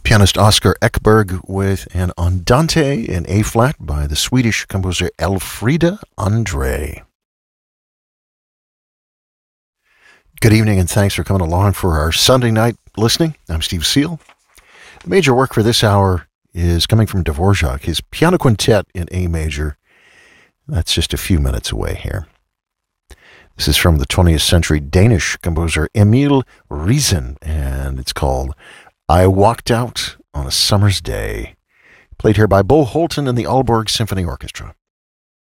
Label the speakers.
Speaker 1: Pianist Oscar Ekberg with an Andante in A-flat by the Swedish composer Elfrida Andre. Good evening and thanks for coming along for our Sunday night listening. I'm Steve Seal. The major work for this hour is coming from Dvorak, his piano quintet in A major. That's just a few minutes away here. This is from the 20th century Danish composer Emil Riesen, and it's called I Walked Out on a Summer's Day. Played here by Bo Holton and the Aalborg Symphony Orchestra.